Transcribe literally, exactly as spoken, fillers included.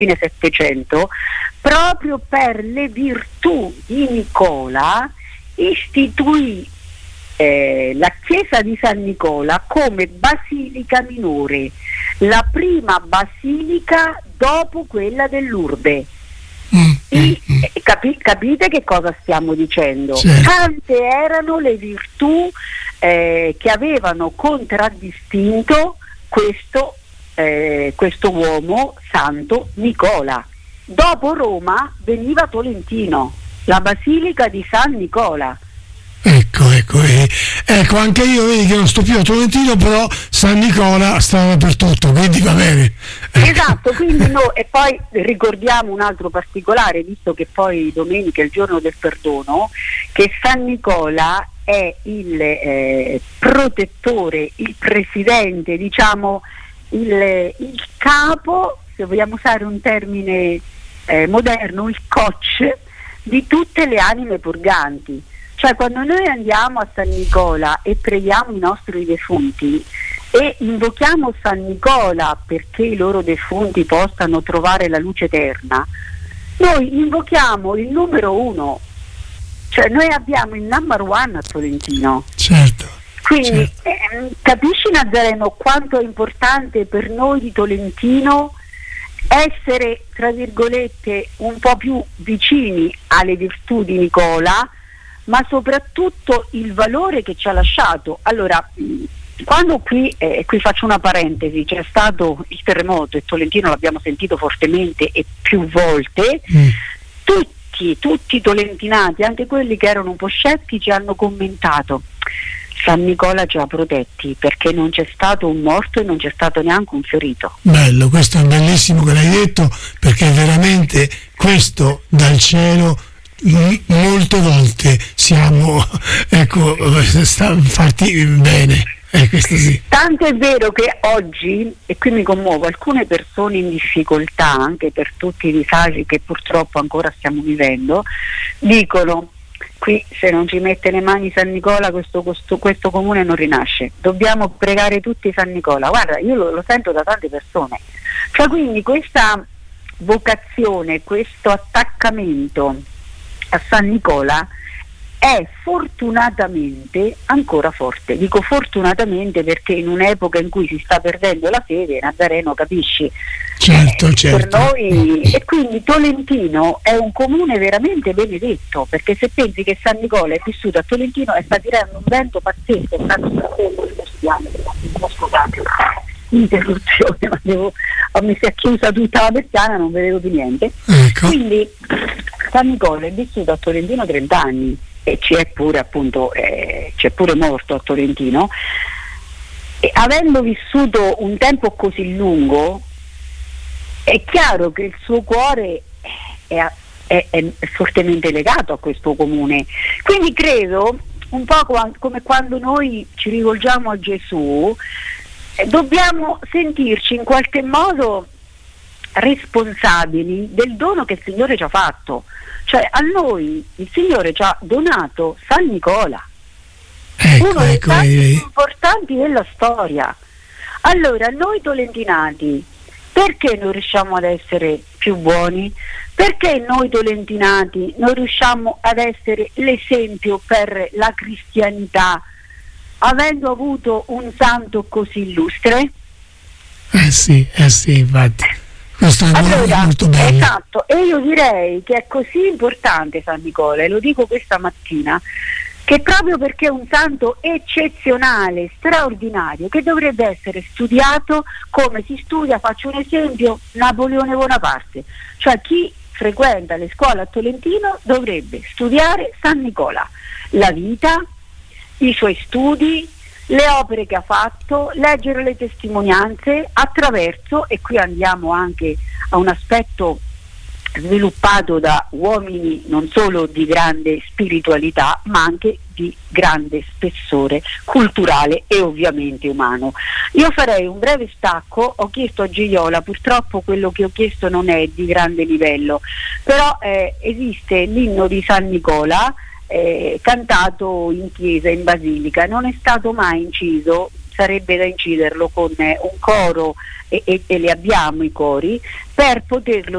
fine Settecento, proprio per le virtù di Nicola istituì eh, la chiesa di San Nicola come basilica minore, la prima basilica dopo quella dell'Urbe. Mm, I, mm, capi, capite che cosa stiamo dicendo? certo. Tante erano le virtù eh, che avevano contraddistinto questo, eh, questo uomo santo Nicola. Dopo Roma veniva Tolentino, la basilica di San Nicola. Ecco, ecco, eh, ecco, anche io vedi che non sto più a Tolentino, però San Nicola sta dappertutto, quindi va bene. Esatto, quindi no, e poi ricordiamo un altro particolare, visto che poi domenica è il giorno del perdono, che San Nicola è il eh, protettore, il presidente, diciamo il, il capo, se vogliamo usare un termine eh, moderno, il coach di tutte le anime purganti. Cioè, quando noi andiamo a San Nicola e preghiamo i nostri defunti e invochiamo San Nicola perché i loro defunti possano trovare la luce eterna, noi invochiamo il numero uno, cioè noi abbiamo il number one a Tolentino. Certo. Quindi certo. eh, capisci, Nazareno, quanto è importante per noi di Tolentino essere, tra virgolette, un po' più vicini alle virtù di Nicola, ma soprattutto il valore che ci ha lasciato. Allora, quando qui, eh, qui faccio una parentesi, c'è stato il terremoto e Tolentino l'abbiamo sentito fortemente e più volte, mm. tutti, tutti i tolentinati, anche quelli che erano un po' scettici, hanno commentato: San Nicola ci ha protetti perché non c'è stato un morto e non c'è stato neanche un ferito. Bello, questo è bellissimo che l'hai detto, perché veramente questo dal cielo molte volte siamo, ecco, fatti bene, eh, questo sì. Tanto è vero che oggi, e qui mi commuovo, alcune persone in difficoltà, anche per tutti i disagi che purtroppo ancora stiamo vivendo, dicono: qui se non ci mette le mani San Nicola questo, questo, questo comune non rinasce, dobbiamo pregare tutti San Nicola. Guarda, io lo, lo sento da tante persone, cioè, quindi questa vocazione, questo attaccamento a San Nicola è fortunatamente ancora forte. Dico fortunatamente perché in un'epoca in cui si sta perdendo la fede, Nazareno, capisci? Certo, eh, certo. Per noi, e quindi Tolentino è un comune veramente benedetto, perché se pensi che San Nicola è vissuto a Tolentino e sta tirando un vento pazzesco, stanno passando i cristiani, scusate, interruzione, ma devo, mi si è chiusa tutta la persiana, non vedevo più niente. Ecco. Quindi San Nicola è vissuto a Tolentino trenta anni e ci è pure appunto eh, ci è pure morto a Tolentino, e avendo vissuto un tempo così lungo è chiaro che il suo cuore è, è, è fortemente legato a questo comune. Quindi credo un po' come quando noi ci rivolgiamo a Gesù, eh, dobbiamo sentirci in qualche modo responsabili del dono che il Signore ci ha fatto. Cioè, a noi il Signore ci ha donato San Nicola, ecco, uno dei ecco, tanti eh. più importanti della storia. Allora, noi tolentinati, perché non riusciamo ad essere più buoni? Perché noi tolentinati non riusciamo ad essere l'esempio per la cristianità, avendo avuto un santo così illustre? Eh sì, eh sì, infatti. Questo è allora, molto bello. Esatto, e io direi che è così importante San Nicola, e lo dico questa mattina, che proprio perché è un santo eccezionale, straordinario, che dovrebbe essere studiato come si studia, faccio un esempio, Napoleone Bonaparte. Cioè, chi frequenta le scuole a Tolentino dovrebbe studiare San Nicola, la vita, i suoi studi, le opere che ha fatto, leggere le testimonianze attraverso, e qui andiamo anche a un aspetto sviluppato da uomini non solo di grande spiritualità ma anche di grande spessore culturale e ovviamente umano. Io farei un breve stacco, ho chiesto a Gioiola, purtroppo quello che ho chiesto non è di grande livello, però eh, esiste l'inno di San Nicola Eh, cantato in chiesa, in basilica, non è stato mai inciso sarebbe da inciderlo con eh, un coro e, e, e li abbiamo i cori per poterlo